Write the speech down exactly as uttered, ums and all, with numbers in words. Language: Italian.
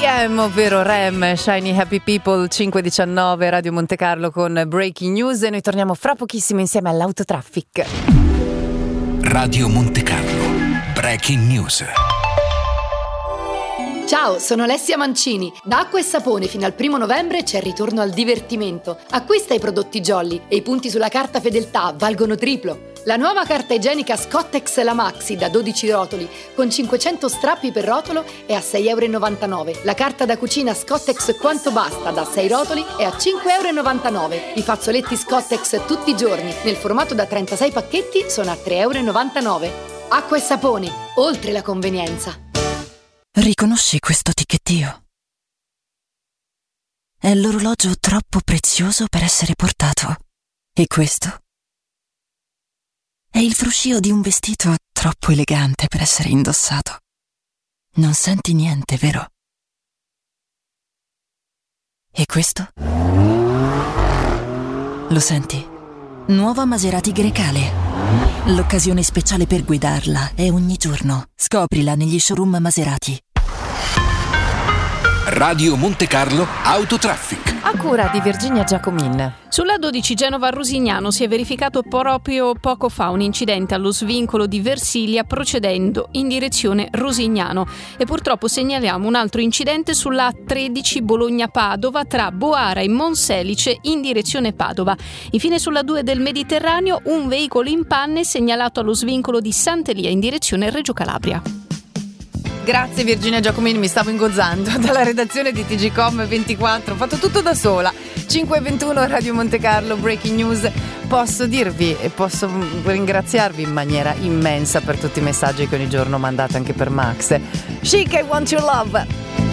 R E M, ovvero R E M, Shiny Happy People, cinque e diciannove, Radio Monte Carlo con Breaking News, e noi torniamo fra pochissimo insieme all'Autotraffic. Radio Monte Carlo, Breaking News. Ciao, sono Alessia Mancini. Da Acqua e Sapone fino al primo novembre c'è il ritorno al divertimento. Acquista i prodotti Jolly e i punti sulla carta fedeltà valgono triplo. La nuova carta igienica Scottex La Maxi da dodici rotoli con cinquecento strappi per rotolo è a sei e novantanove euro. La carta da cucina Scottex Quanto Basta da sei rotoli è a cinque e novantanove euro. I fazzoletti Scottex tutti i giorni nel formato da trentasei pacchetti sono a tre e novantanove euro. Acqua e Sapone, oltre la convenienza. Riconosci questo ticchettio? È l'orologio troppo prezioso per essere portato. E questo? È il fruscio di un vestito troppo elegante per essere indossato. Non senti niente, vero? E questo? Lo senti? Nuova Maserati Grecale. L'occasione speciale per guidarla è ogni giorno. Scoprila negli showroom Maserati. Radio Monte Carlo Autotraffic. A cura di Virginia Giacomin. Sulla dodici Genova-Rosignano si è verificato proprio poco fa un incidente allo svincolo di Versilia procedendo in direzione Rosignano, e purtroppo segnaliamo un altro incidente sulla A tredici Bologna-Padova tra Boara e Monselice in direzione Padova. Infine sulla due del Mediterraneo un veicolo in panne segnalato allo svincolo di Sant'Elia in direzione Reggio Calabria. Grazie Virginia Giacomini, mi stavo ingozzando dalla redazione di T G Com ventiquattro, ho fatto tutto da sola. Cinque e ventuno Radio Monte Carlo, Breaking News. Posso dirvi e posso ringraziarvi in maniera immensa per tutti i messaggi che ogni giorno mandate anche per Max. Chic, I want your love.